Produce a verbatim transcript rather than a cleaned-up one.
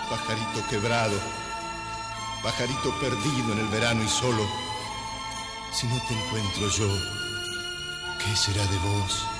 Pajarito quebrado, pajarito perdido en el verano y solo, si no te encuentro yo, ¿qué será de vos?